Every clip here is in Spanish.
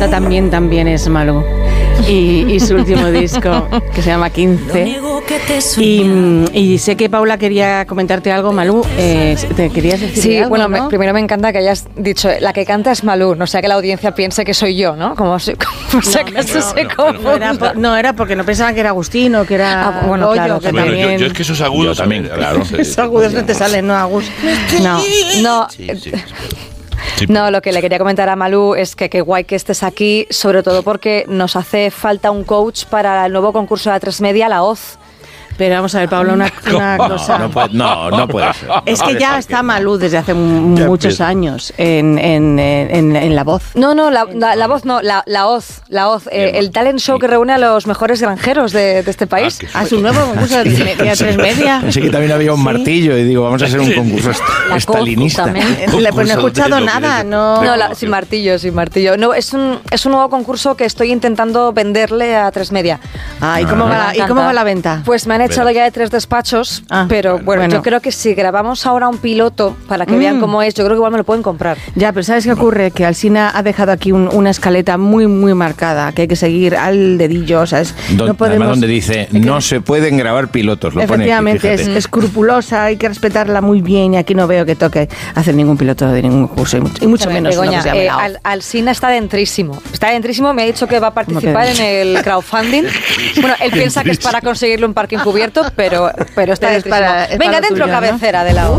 canta también es Malú. Y su último disco, que se llama 15. Y sé que Paula quería comentarte algo, Malú. ¿Te querías decir sí, algo? Bueno, ¿no? Primero me encanta que hayas dicho, la que canta es Malú, no sea que la audiencia piense que soy yo, ¿no? Como si acaso se confunda. No, era porque no pensaban que era Agustín o que era bueno, Goyo, claro, que Bueno, también... yo es que esos agudos también, claro. Esos agudos no te salen, ¿no, Agus? No. Sí. No, lo que le quería comentar a Malú es que qué guay que estés aquí, sobre todo porque nos hace falta un coach para el nuevo concurso de A3 Media, La Hoz. Pero vamos a ver, Paula, una cosa. No puede ser. Es que ya está Malú desde hace muchos años en La Voz. No, la voz no, la Hoz. El talent show que reúne a los mejores granjeros de este país. A su nuevo concurso de A3 Media. Pensé que también había un martillo y digo, vamos a hacer un concurso estalinista. Pues no he escuchado nada, no. Sin martillo. No, es un nuevo concurso que estoy intentando venderle a A3 Media. ¿Y cómo va la venta? Pues me han echado ya de 3 despachos, pero bueno, yo creo que si grabamos ahora un piloto para que vean cómo es, yo creo que igual me lo pueden comprar. Ya, pero ¿sabes qué ocurre? Que Alsina ha dejado aquí una escaleta muy, muy marcada, que hay que seguir al dedillo, ¿sabes? No podemos, además donde dice, no se pueden grabar pilotos, lo efectivamente, pone aquí, es escrupulosa, hay que respetarla muy bien y aquí no veo que toque hacer ningún piloto de ningún curso y mucho menos Begoña, Alsina está dentrísimo, me ha dicho que va a participar en el crowdfunding. Bueno, él piensa que es para conseguirle un parking cubierto, pero está dentrísimo. Venga, dentro tuyo, cabecera, ¿no? De la U.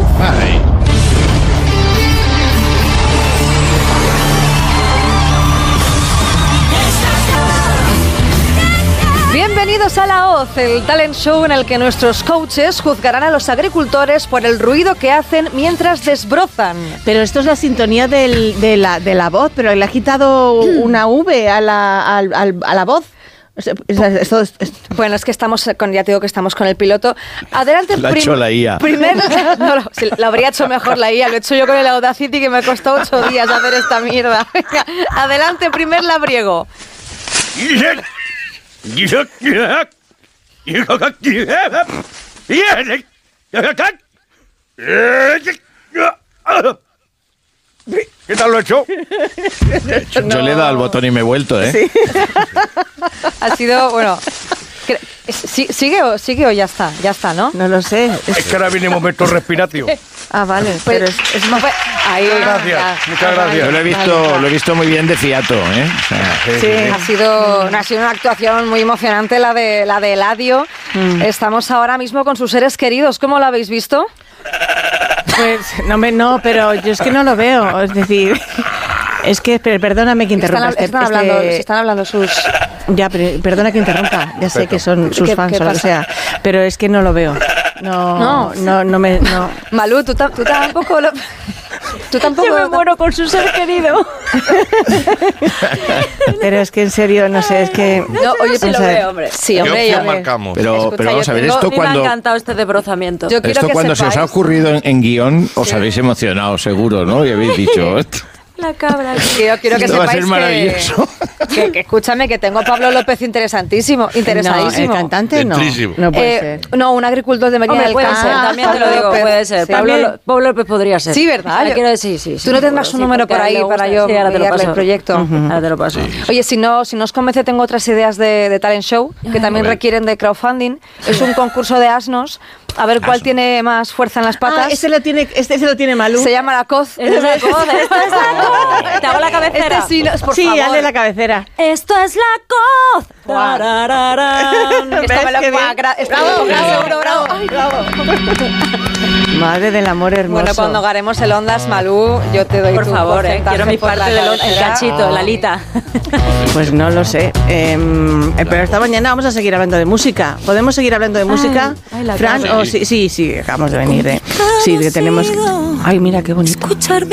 Bienvenidos a La Hoz, el talent show en el que nuestros coaches juzgarán a los agricultores por el ruido que hacen mientras desbrozan. Pero esto es la sintonía de la voz, pero le ha quitado una V a la voz. Bueno, es que ya te digo que estamos con el piloto. Adelante, lo ha hecho la IA. Lo habría hecho mejor la IA. Lo he hecho yo con el Audacity, que me costó 8 días hacer esta mierda. Venga, adelante, primer labriego. ¿Qué tal lo he hecho? Yo le he dado al botón y me he vuelto, ¿eh? Sí. Ha sido, bueno... ¿Sigue o ya está? Ya está, ¿no? No lo sé. Es que ahora viene un momento respiratorio. Vale. Pero es más... Ahí, muchas gracias. Yo lo he visto muy bien de fiato, ¿eh? O sea, sí. Ha sido una actuación muy emocionante la de Eladio. Estamos ahora mismo con sus seres queridos. ¿Cómo lo habéis visto? Pues no, pero yo es que no lo veo. Es decir... Es que, perdóname que interrumpa. Están hablando sus... Ya, pero perdona que interrumpa. Ya sé que son sus fans o lo que sea. Pero es que no lo veo. No. Malú, tú tampoco lo... Tú tampoco... Yo me muero con su ser querido. Pero es que en serio, no sé, es que... No, oye, sí lo veo, hombre. Sí, hombre. ¿Qué marcamos? Pero vamos a ver, esto cuando... Me ha encantado este desbrozamiento. Esto cuando se os ha ocurrido en guión, os habéis emocionado, seguro, ¿no? Y habéis dicho... La cabra. Yo quiero que sepáis va a ser maravilloso. Que escúchame, que tengo a Pablo López interesadísimo. No, el cantante no puede ser. No, un agricultor de Medina del Campo. También te lo digo, puede ser. Sí. Pablo López podría ser. Sí, ¿verdad? Quiero decir, sí. Tú no tendrás un número por ahí para yo enviarle el proyecto. Ahora te lo paso. Oye, si no os convence, tengo otras ideas de talent show que también requieren de crowdfunding. Es un concurso de asnos. A ver cuál tiene más fuerza en las patas. Este lo tiene Malú. Se llama La Hoz. Esta es la Hoz. Te hago la cabecera. Por favor. hazle la cabecera. Esto es La Hoz. Bravo. Madre del amor hermoso. Bueno, cuando garemos el Ondas, Malú, yo te doy por favor, quiero mi parte del el cachito, la alita. Pues no lo sé. Pero esta mañana vamos a seguir hablando de música. ¿Podemos seguir hablando de música? Fran, sí, acabamos de venir. Sí, que tenemos... Ay, mira qué bonito.